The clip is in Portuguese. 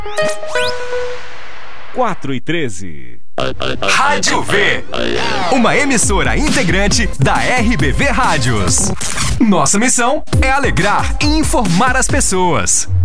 4h13. Rádio V, uma emissora integrante da RBV Rádios. Nossa missão é alegrar e informar as pessoas.